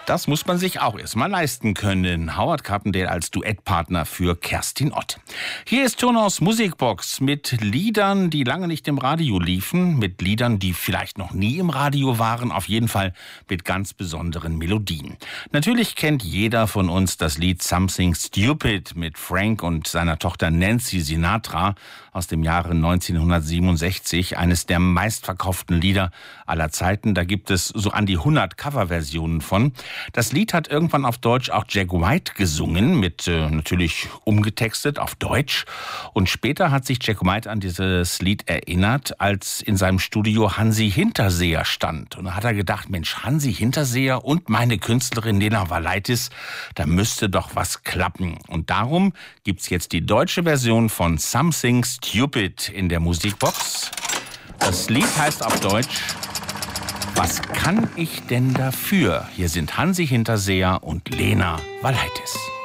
Das muss man sich auch erstmal leisten können. Howard Carpendale als Duettpartner für Kerstin Ott. Hier ist Turnhaus Musikbox mit Liedern, die lange nicht im Radio liefen, mit Liedern, die vielleicht noch nie im Radio waren, auf jeden Fall mit ganz besonderen Melodien. Natürlich kennt jeder von uns das Lied Something Stupid mit Frank und seiner Tochter Nancy Sinatra aus dem Jahre 1967, eines der meistverkauften Lieder aller Zeiten. Da gibt es so an die 100 Coverversionen von. Das Lied hat irgendwann auf Deutsch auch Jack White gesungen, mit natürlich umgetextet auf Deutsch. Und später hat sich Jack White an dieses Lied erinnert, als in seinem Studio Hansi Hinterseher stand. Und da hat er gedacht, Mensch, Hansi Hinterseher und meine Künstlerin Lena Valaitis, da müsste doch was klappen. Und darum gibt's jetzt die deutsche Version von Something Stupid in der Musikbox. Das Lied heißt auf Deutsch Was kann ich denn dafür? Hier sind Hansi Hinterseher und Lena Valaitis.